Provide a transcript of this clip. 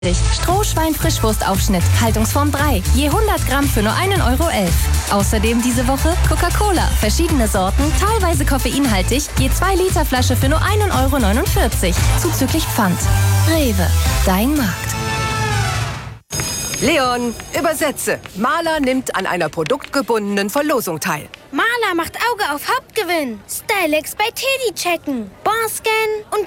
Strohschwein-Frischwurstaufschnitt, Haltungsform 3, je 100 Gramm für nur 1,11 Euro. Außerdem diese Woche Coca-Cola, verschiedene Sorten, teilweise koffeinhaltig, je 2 Liter Flasche für nur 1,49 Euro, zuzüglich Pfand. Rewe, dein Markt. Leon, übersetze. Maler nimmt an einer produktgebundenen Verlosung teil. Maler macht Auge auf Hauptgewinn. Stylex bei Teddy checken. Bonscan und